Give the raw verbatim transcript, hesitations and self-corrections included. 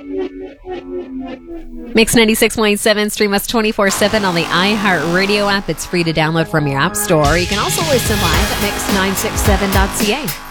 Mix ninety-six point seven, stream us twenty-four seven on the iHeartRadio app. It's free to download from your app store. You can also listen live at mix nine six seven dot c a.